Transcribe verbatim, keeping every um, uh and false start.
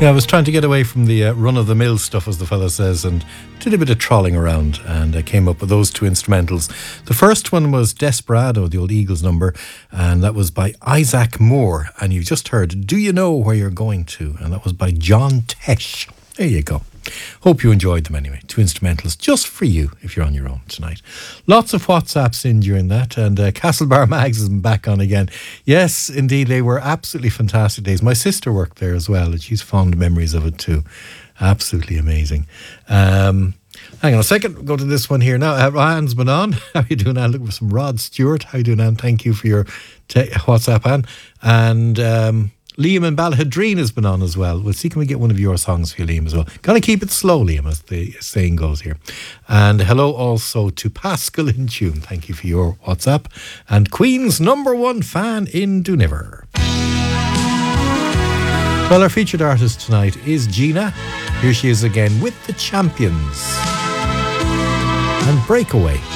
Yeah, I was trying to get away from the uh, run-of-the-mill stuff, as the fella says, and did a bit of trawling around, and I came up with those two instrumentals. The first one was Desperado, the old Eagles number, and that was by Isaac Moore. And you just heard Do You Know Where You're Going To? And that was by John Tesh. There you go. Hope you enjoyed them anyway. Two instrumentals just for you if you're on your own tonight. Lots of WhatsApps in during that, and uh, Castlebar Mags is back on again. Yes, indeed, they were absolutely fantastic days. My sister worked there as well, and she's fond memories of it too. Absolutely amazing. Um, hang on a second, go to this one here now. Uh, Ryan's been on. How are you doing, Anne? Looking for some Rod Stewart. How are you doing, Anne? Thank you for your te- WhatsApp, Anne. And um, Liam and Balhadreen has been on as well. We'll see, can we get one of your songs for you, Liam, as well? Gotta keep it slow, Liam, as the saying goes here. And hello also to Pascal in Tune. Thank you for your WhatsApp. And Queen's number one fan in Dooniver. Well, our featured artist tonight is Gina. Here she is again with the Champions. And Breakaway.